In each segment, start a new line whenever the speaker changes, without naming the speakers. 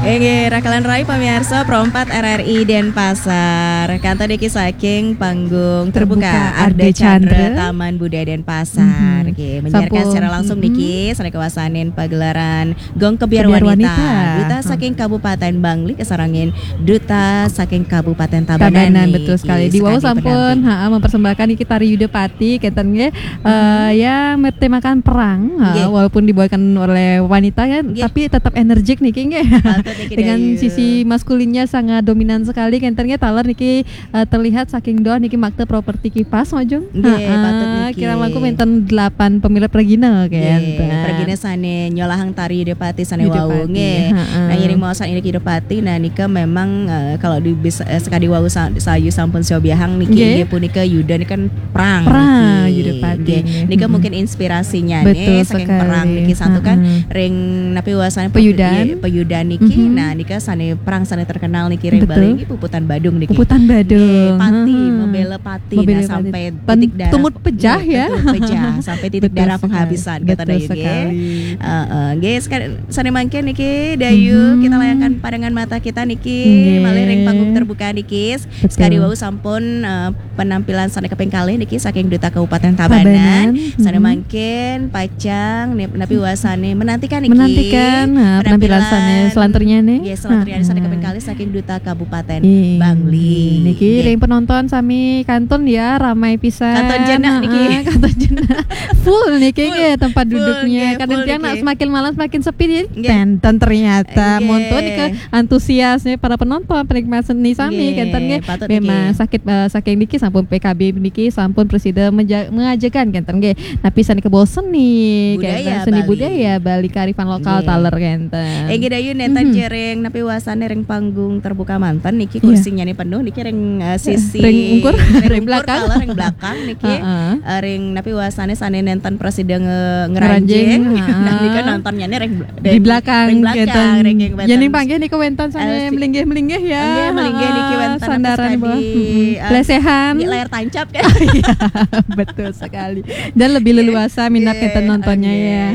Rakalan Rai pemirsa Pro4 RRI Denpasar. Kantor diki saking panggung terbuka Arda Chandra Taman Budaya Denpasar. Menyiarkan secara langsung niki sana kewasanin pagelaran Gong Kebiar Wanita. Duta saking Kabupaten Bangli kesarangin Duta saking Kabupaten Tabanan.
Betul sekali. Di Wow sampun mempersembahkan niki tari Yudapati keten yang bertemakan perang walaupun dibawakan oleh wanita kan tapi tetap energik niki dengan sisi maskulinnya sangat dominan sekali kenternya taler niki terlihat saking doa niki makte properti kipas majung kira mangku menten 8 pemilik Regina
Regina sane nyolahang tari Yudapati sane wau nah iring mau san ini Yudapati nah nika memang kalau di sekali wau sayu sampun siobiahang niki punika Yuda ini kan perang Yudapati nika mungkin inspirasinya nih saking perang niki satu kan ring napi wasane peyudan niki nah nika sane perang sane terkenal niki ring bali niki puputan Badung niki pati membela pati nah sampai titik darah
tumut pejah
sampai titik darah penghabisan kata Dayu guys sane mangke niki Dayu kita layangkan pandangan mata kita niki malih ring panggung terbuka niki sekali wau sampun penampilan sane kaping kalih niki saking Duta Kabupaten Tabanan sane mangken pacang napi wasane menantikan penampilan sane selanturnya nih selanturnya sane kaping kalih saking Duta Kabupaten Bangli
niki ring penonton sami kanton ya ramai pisan
kanton jena niki
kanton jena full niki tempat duduknya kadang tiang nak semakin malam semakin sepi dan ternyata monton niki antusiasnya para penonton penikmat seni sami kanton memang saking niki sampun PKB niki sampun presiden mengajakan kanton tapi sani kebosen nih seni budaya Bali kearifan lokal taler kanton
Dayu netan jereng napi wasane ring panggung terbuka mantan niki kursinya nih penuh niki ring sisi
ring belakang
niki ring napi wasane sane nenten presiden ngeranjing nah niki nontonnya nih ring
di belakang jadi panggil niki wentan sane melinggih ya
melinggih niki wentan
sandaran lesehan
di layar tancap kan
betul sekali dan lebih leluasa minat kita nontonnya ya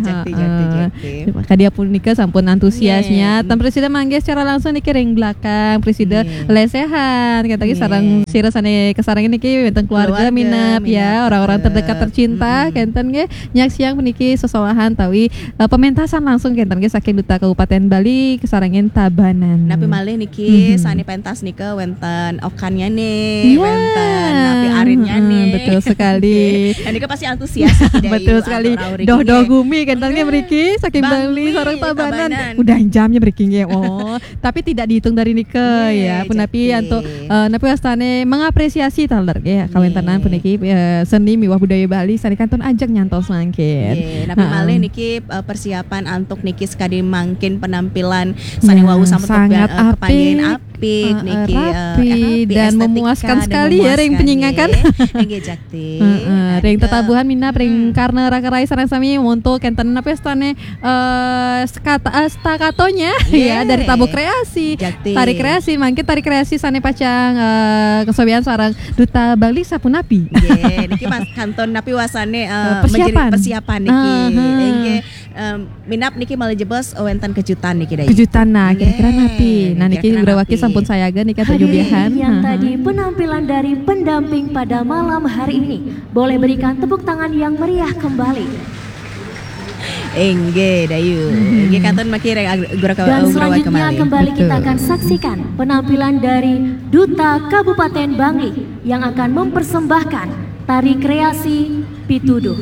dia pun niki sampun antusiasnya tan presiden manggil secara langsung niki ring belakang presiden lesehan katanya sarang sirasane kesarang niki wenten keluarga minap ya orang-orang terdekat tercinta kenten nyak siang puniki sesolahan tawi pementasan langsung kenten saking Duta Kabupaten Bali kesarangin Tabanan
napi malih niki sani pentas nika wenten okannya nih wenten napi arinnya nih
betul sekali
dan nika pasti antusias
betul sekali doh gumi kentennya mriki saking Bali sareng Tabanan udah jamnya mriki tapi tidak dihitung dari nika ya punapi untuk napi wastane mengapresiasi taler kawentanan puniki seni miwah budaya Bali sani kanton ajak nyantol mangkin
napi malih niki persiapan untuk niki sekali mangkin penampilan sani wau sampun kepanggih apik niki
rapi dan memuaskan sekali ya ring penyingakan
jakti
ring tetabuhan minap ring karena raka-rai sareng sami untuk kenten napi wastane stakatonya ya dari tabu kreasi tari kreasi mangkin tari kreasi sane pacang kesobian sarang Duta Bali sapunapi
niki mas kanton napi wasane
persiapan
niki minap niki malah jebos wenten kejutan niki Dayu
kejutan nah kira-kira napi nah niki berawaki sampun sayaga niki tujubihan
yang tadi penampilan dari pendamping pada malam hari ini boleh berikan tepuk tangan yang meriah kembali.
Dayu kanton makire
dan selanjutnya kembali kita akan saksikan penampilan dari Duta Kabupaten Bangli yang akan mempersembahkan tari kreasi Pituduh.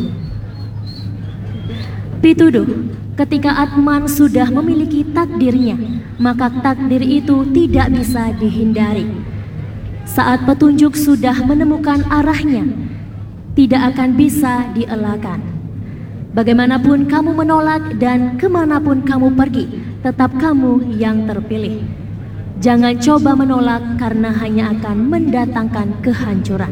Ketika Atman sudah memiliki takdirnya, maka takdir itu tidak bisa dihindari. Saat petunjuk sudah menemukan arahnya, tidak akan bisa dielakkan. Bagaimanapun kamu menolak dan kemanapun kamu pergi, tetap kamu yang terpilih. Jangan coba menolak karena hanya akan mendatangkan kehancuran.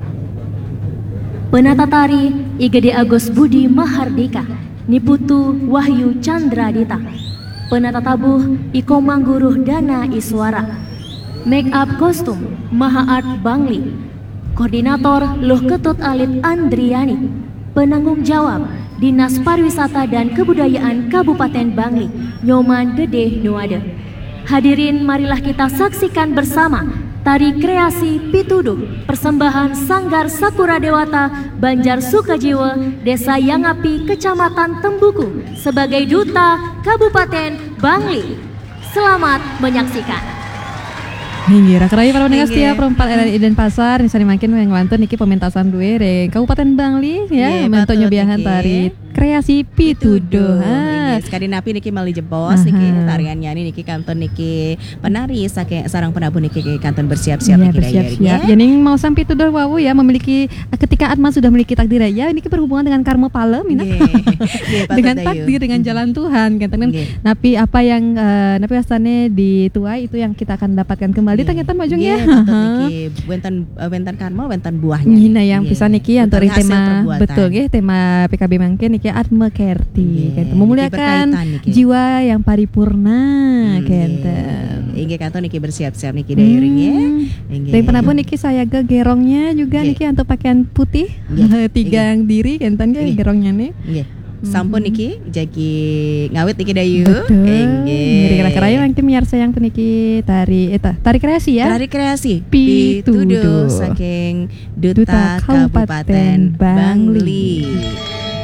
Penata tari IGD Agus Budi Mahardika, Niputu Wahyu Chandradita. Penata tabuh Iko Mangguruh Dana Iswara. Make up kostum Maha Art Bangli. Koordinator Luh Ketut Alit Andriani. Penanggung jawab Dinas Pariwisata dan Kebudayaan Kabupaten Bangli, Nyoman Gede Nuade. Hadirin, marilah kita saksikan bersama tari kreasi Pituduh, persembahan Sanggar Sakura Dewata, Banjar Sukajiwa, Desa Yangapi, Kecamatan Tembuku, sebagai Duta Kabupaten Bangli. Selamat menyaksikan.
Hingga rakyat para pendengar setia perempat RRI Denpasar Nisani makin yang lantun niki pementasan due re Kabupaten Bangli ya mentok nyobiahan tari kreasi Pituduh.
Sekali napi niki mali jebos niki tarian nyanyi niki kanton niki penari sarang penabuh niki kanton bersiap-siap niki
bersiap-siap. Jadi mau sampai Pituduh wawu ya memiliki ketika Atma sudah memiliki takdir ya niki berhubungan dengan karma palem dengan takdir dengan jalan Tuhan kan. Napi apa yang napi astane dituai itu yang kita akan dapatkan kembali ternyata majung ya.
Bentan karma bentan buahnya.
Nah yang bisa niki untuk tema betul nggih tema PKB mangke niki Atma Kerti memuliakan jiwa yang paripurna kenten.
Inggih kanton niki bersiap-siap niki dayuring ya.
Dan pernah pun niki saya ke gerongnya juga niki untuk pakaian putih tigang diri kenten ge gerongnya nih.
Sampun niki jagi ngawit niki dayu.
Nggih. Kira-kira yang tim miar sayang puniki tari kreasi ya.
Tari kreasi
Pituduh
saking Duta Kabupaten Bangli.